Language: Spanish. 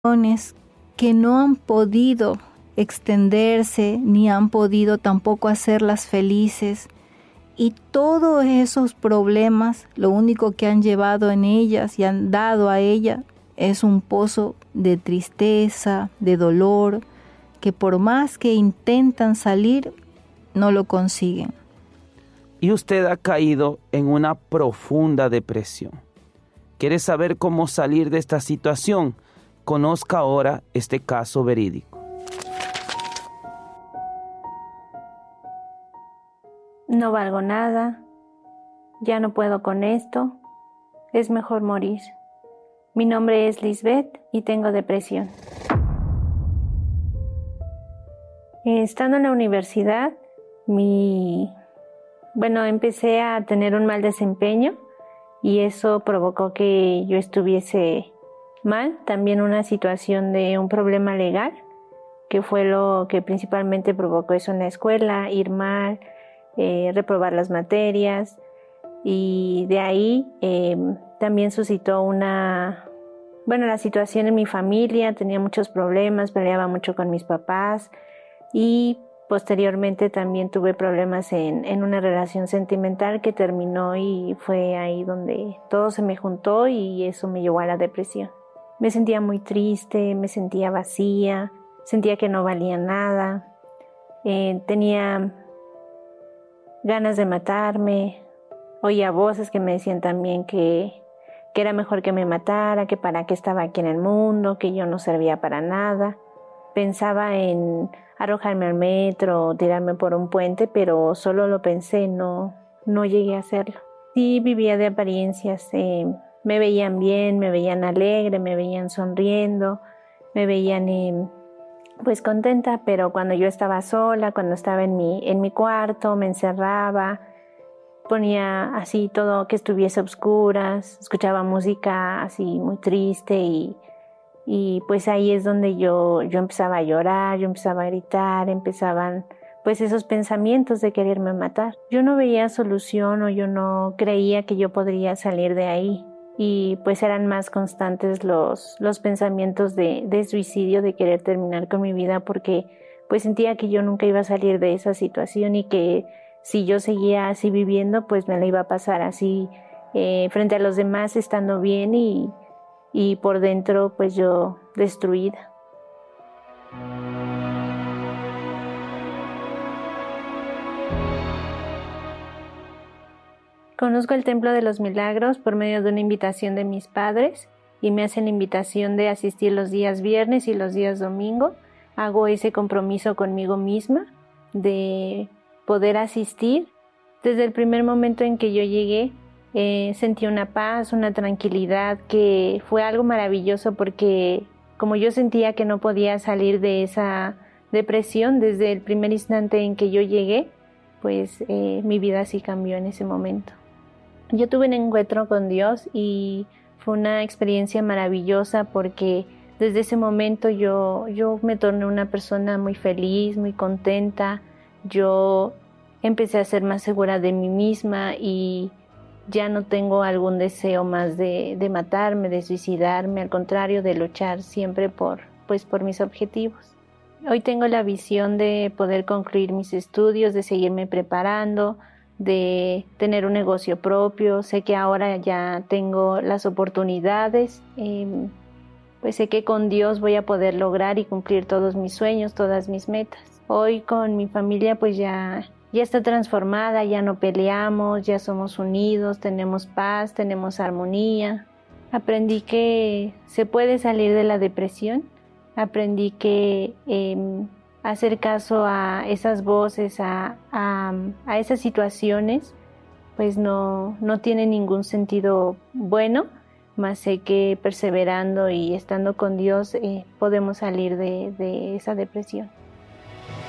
que no han podido extenderse ni han podido tampoco hacerlas felices. Y todos esos problemas, lo único que han llevado en ellas y han dado a ella es un pozo de tristeza, de dolor, que por más que intentan salir, no lo consiguen. Y usted ha caído en una profunda depresión. ¿Quiere saber cómo salir de esta situación? Conozca ahora este caso verídico. No valgo nada, ya no puedo con esto, es mejor morir. Mi nombre es Lisbeth y tengo depresión. Estando en la universidad, empecé a tener un mal desempeño y eso provocó que yo estuviese mal. También una situación de un problema legal, que fue lo que principalmente provocó eso en la escuela, ir mal, reprobar las materias, y de ahí también suscitó la situación en mi familia. Tenía muchos problemas, peleaba mucho con mis papás y posteriormente también tuve problemas en una relación sentimental que terminó, y fue ahí donde todo se me juntó y eso me llevó a la depresión. Me sentía muy triste, me sentía vacía, sentía que no valía nada, tenía ganas de matarme, oía voces que me decían también que era mejor que me matara, que para qué estaba aquí en el mundo, que yo no servía para nada. Pensaba en arrojarme al metro o tirarme por un puente, pero solo lo pensé, no llegué a hacerlo. Sí vivía de apariencias, me veían bien, me veían alegre, me veían sonriendo, me veían contenta, pero cuando yo estaba sola, cuando estaba en mi cuarto, me encerraba, ponía así todo que estuviese a oscuras, escuchaba música así muy triste y pues ahí es donde yo empezaba a llorar, yo empezaba a gritar, empezaban pues esos pensamientos de quererme matar. Yo no veía solución, o yo no creía que yo podría salir de ahí, y pues eran más constantes los pensamientos de suicidio, de querer terminar con mi vida, porque pues sentía que yo nunca iba a salir de esa situación y que si yo seguía así viviendo, pues me la iba a pasar así frente a los demás estando bien y por dentro pues yo destruida. Conozco el Templo de los Milagros por medio de una invitación de mis padres, y me hacen la invitación de asistir los días viernes y los días domingo. Hago ese compromiso conmigo misma de poder asistir. Desde el primer momento en que yo llegué, sentí una paz, una tranquilidad, que fue algo maravilloso, porque como yo sentía que no podía salir de esa depresión desde el primer instante en que yo llegué, pues mi vida sí cambió en ese momento. Yo tuve un encuentro con Dios y fue una experiencia maravillosa, porque desde ese momento yo me torné una persona muy feliz, muy contenta. Yo empecé a ser más segura de mí misma y ya no tengo algún deseo más de matarme, de suicidarme, al contrario, de luchar siempre por mis objetivos. Hoy tengo la visión de poder concluir mis estudios, de seguirme preparando, de tener un negocio propio. Sé que ahora ya tengo las oportunidades, pues sé que con Dios voy a poder lograr y cumplir todos mis sueños, todas mis metas. Hoy con mi familia pues ya está transformada, ya no peleamos, ya somos unidos, tenemos paz, tenemos armonía. Aprendí que se puede salir de la depresión, aprendí que hacer caso a esas voces, a esas situaciones, pues no tiene ningún sentido bueno, más sé que perseverando y estando con Dios podemos salir de esa depresión.